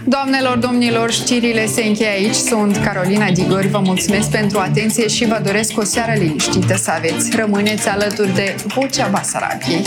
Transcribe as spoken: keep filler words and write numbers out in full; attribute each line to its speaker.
Speaker 1: Doamnelor, domnilor, știrile se încheie aici. Sunt Carolina Digori, vă mulțumesc pentru atenție și vă doresc o seară liniștită să aveți. Rămâneți alături de Vocea Basarabiei.